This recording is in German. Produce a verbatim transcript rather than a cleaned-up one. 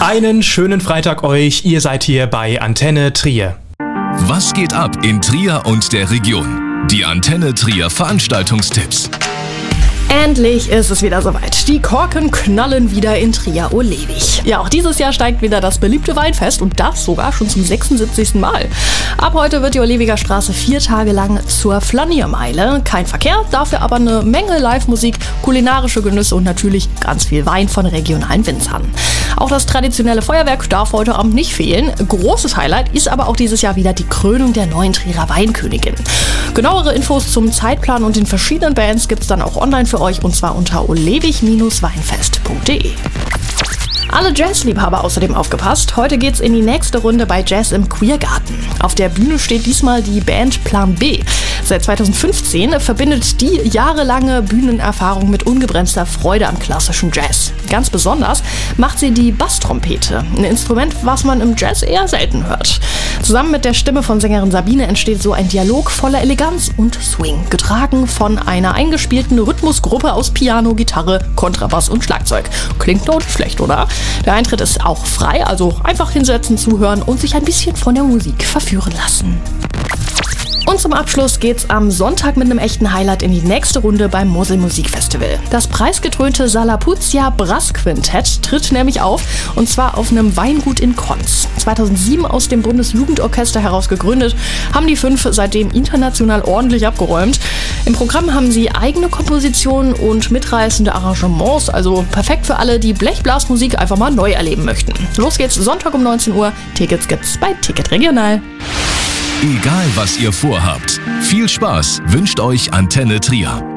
Einen schönen Freitag euch, ihr seid hier bei Antenne Trier. Was geht ab in Trier und der Region? Die Antenne Trier Veranstaltungstipps. Endlich ist es wieder soweit. Die Korken knallen wieder in Trier-Ohlewig. Ja, auch dieses Jahr steigt wieder das beliebte Weinfest und das sogar schon zum sechsundsiebzigsten Mal. Ab heute wird die Ohlewiger Straße vier Tage lang zur Flaniermeile. Kein Verkehr, dafür aber eine Menge Live-Musik, kulinarische Genüsse und natürlich ganz viel Wein von regionalen Winzern. Auch das traditionelle Feuerwerk darf heute Abend nicht fehlen. Großes Highlight ist aber auch dieses Jahr wieder die Krönung der neuen Trierer Weinkönigin. Genauere Infos zum Zeitplan und den verschiedenen Bands gibt's dann auch online für euch und zwar unter ohlewig Weinfest punkt de. Alle Jazzliebhaber außerdem aufgepasst. Heute geht's in die nächste Runde bei Jazz im Queergarten. Auf der Bühne steht diesmal die Band Plan B. Seit zweitausendfünfzehn verbindet die jahrelange Bühnenerfahrung mit ungebremster Freude am klassischen Jazz. Ganz besonders macht sie die Basstrompete, ein Instrument, was man im Jazz eher selten hört. Zusammen mit der Stimme von Sängerin Sabine entsteht so ein Dialog voller Eleganz und Swing, getragen von einer eingespielten Rhythmusgruppe aus Piano, Gitarre, Kontrabass und Schlagzeug. Klingt doch nicht schlecht, oder? Der Eintritt ist auch frei, also einfach hinsetzen, zuhören und sich ein bisschen von der Musik verführen lassen. Und zum Abschluss geht's am Sonntag mit einem echten Highlight in die nächste Runde beim Mosel Musikfestival. Das preisgekrönte Salapuzia Brass Quintett tritt nämlich auf, und zwar auf einem Weingut in Konz. zweitausendsieben aus dem Bundesjugendorchester heraus gegründet, haben die fünf seitdem international ordentlich abgeräumt. Im Programm haben sie eigene Kompositionen und mitreißende Arrangements, also perfekt für alle, die Blechblasmusik einfach mal neu erleben möchten. Los geht's Sonntag um neunzehn Uhr. Tickets gibt's bei Ticket Regional. Egal was ihr vorhabt, viel Spaß wünscht euch Antenne Trier.